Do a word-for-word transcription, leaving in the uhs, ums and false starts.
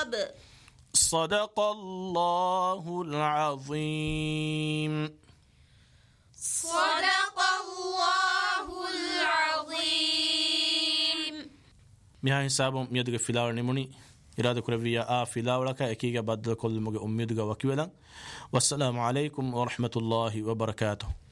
العقاب. صدق الله العظيم. صدق الله العظيم. ميها حسابهم ميدغ فيلاور نموني إرادة كرفية آ فيلاورك أكيغا بدل كل مغي أميدغ وكيولا. والسلام عليكم ورحمة الله وبركاته.